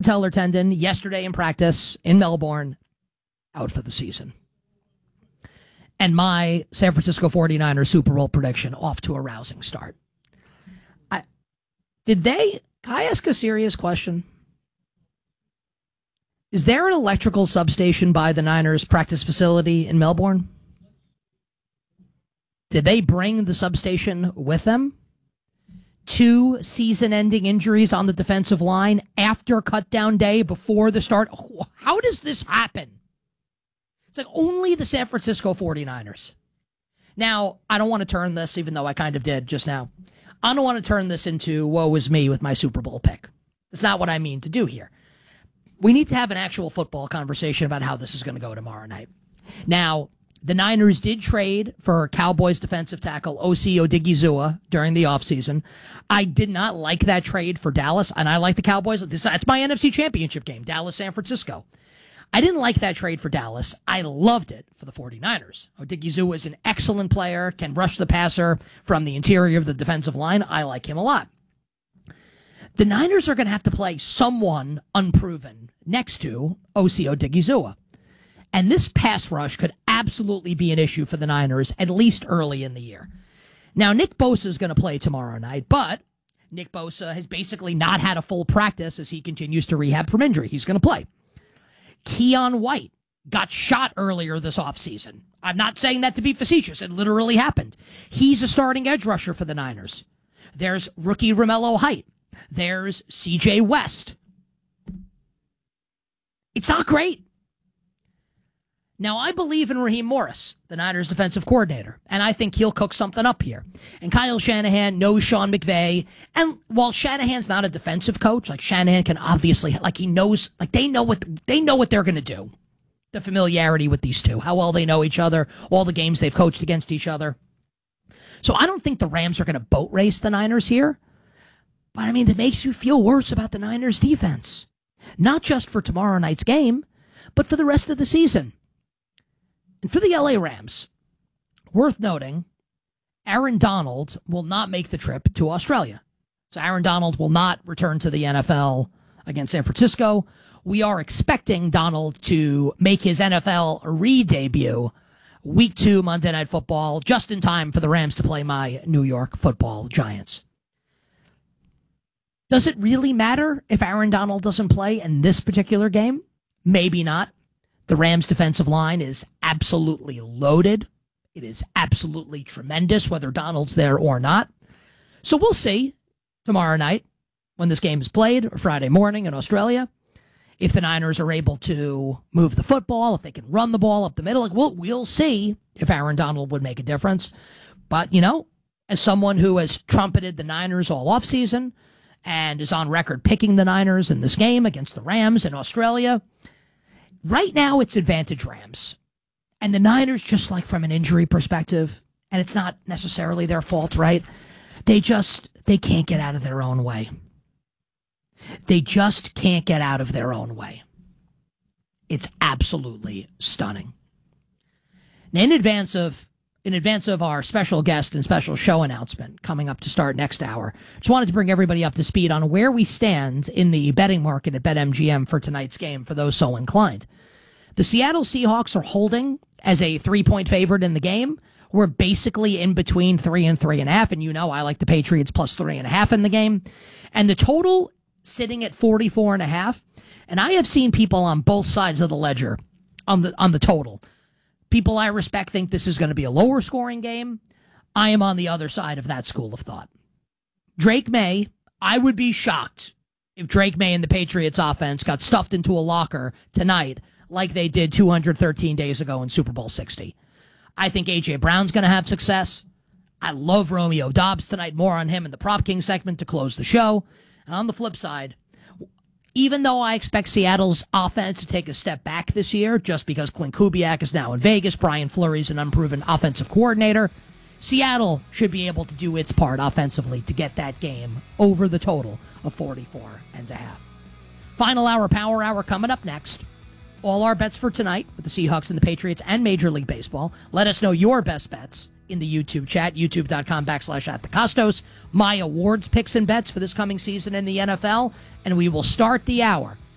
patellar tendon yesterday in practice in Melbourne, out for the season. And my San Francisco 49ers Super Bowl prediction off to a rousing start. Can I ask a serious question? Is there an electrical substation by the Niners practice facility in Melbourne? Did they bring the substation with them? 2 season-ending injuries on the defensive line after cut-down day before the start. How does this happen? It's like only the San Francisco 49ers. Now, I don't want to turn this, even though I kind of did just now. I don't want to turn this into woe is me with my Super Bowl pick. That's not what I mean to do here. We need to have an actual football conversation about how this is going to go tomorrow night. Now, the Niners did trade for Cowboys defensive tackle Osi Odigizua during the offseason. I did not like that trade for Dallas, and I like the Cowboys. That's my NFC Championship game, Dallas-San Francisco. I didn't like that trade for Dallas. I loved it for the 49ers. Odigizua is an excellent player, can rush the passer from the interior of the defensive line. I like him a lot. The Niners are going to have to play someone unproven next to Osi Odigizua. And this pass rush could absolutely be an issue for the Niners, at least early in the year. Now, Nick Bosa is going to play tomorrow night, but Nick Bosa has basically not had a full practice as he continues to rehab from injury. He's going to play. Keon White got shot earlier this offseason. I'm not saying that to be facetious. It literally happened. He's a starting edge rusher for the Niners. There's rookie Romello Height. There's C.J. West. It's not great. Now, I believe in Raheem Morris, the Niners defensive coordinator, and I think he'll cook something up here. And Kyle Shanahan knows Sean McVay, and while Shanahan's not a defensive coach, like Shanahan can obviously, like he knows, like they know what they're going to do. The familiarity with these two, how well they know each other, all the games they've coached against each other. So I don't think the Rams are going to boat race the Niners here, but I mean, it makes you feel worse about the Niners defense, not just for tomorrow night's game, but for the rest of the season. And for the LA Rams, worth noting, Aaron Donald will not make the trip to Australia. So Aaron Donald will not return to the NFL against San Francisco. We are expecting Donald to make his NFL re-debut Week 2 Monday Night Football, just in time for the Rams to play my New York Football Giants. Does it really matter if Aaron Donald doesn't play in this particular game? Maybe not. The Rams' defensive line is absolutely loaded. It is absolutely tremendous, whether Donald's there or not. So we'll see tomorrow night when this game is played, or Friday morning in Australia, if the Niners are able to move the football, if they can run the ball up the middle. We'll see if Aaron Donald would make a difference. But, you know, as someone who has trumpeted the Niners all offseason and is on record picking the Niners in this game against the Rams in Australia, right now, it's advantage Rams. And the Niners, just like from an injury perspective, and it's not necessarily their fault, right? They can't get out of their own way. They just can't get out of their own way. It's absolutely stunning. Now, in advance of our special guest and special show announcement coming up to start next hour, just wanted to bring everybody up to speed on where we stand in the betting market at BetMGM for tonight's game, for those so inclined. The Seattle Seahawks are holding as a 3-point favorite in the game. We're basically in between 3 and 3.5, and you know I like the Patriots plus 3.5 in the game. And the total sitting at 44.5, and I have seen people on both sides of the ledger on the total. People I respect think this is going to be a lower scoring game. I am on the other side of that school of thought. Drake May, I would be shocked if Drake May and the Patriots offense got stuffed into a locker tonight like they did 213 days ago in Super Bowl 60. I think A.J. Brown's going to have success. I love Romeo Doubs tonight. More on him in the Prop King segment to close the show. And on the flip side, even though I expect Seattle's offense to take a step back this year, just because Clint Kubiak is now in Vegas, Brian Fleury's an unproven offensive coordinator, Seattle should be able to do its part offensively to get that game over the total of 44.5. Final hour, Power Hour coming up next. All our bets for tonight with the Seahawks and the Patriots and Major League Baseball. Let us know your best bets in the YouTube chat, youtube.com/@thecostos. My awards picks and bets for this coming season in the NFL. And we will start the hour